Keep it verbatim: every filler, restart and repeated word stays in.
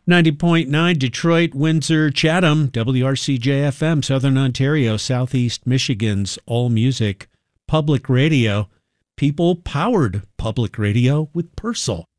ninety point nine Detroit, Windsor, Chatham, W R C J F M, Southern Ontario, Southeast Michigan's all music public radio. People-powered public radio with Purcell.